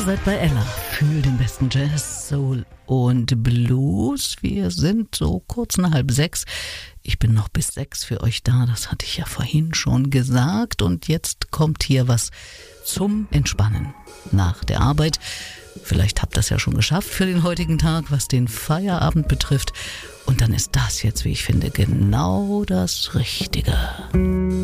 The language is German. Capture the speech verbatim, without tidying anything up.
seid bei Ella. Fühl den besten Jazz, Soul und Blues. Wir sind so kurz nach halb sechs. Ich bin noch bis sechs für euch da. Das hatte ich ja vorhin schon gesagt. Und jetzt kommt hier was zum Entspannen nach der Arbeit. Vielleicht habt ihr das ja schon geschafft für den heutigen Tag, was den Feierabend betrifft. Und dann ist das jetzt, wie ich finde, genau das Richtige.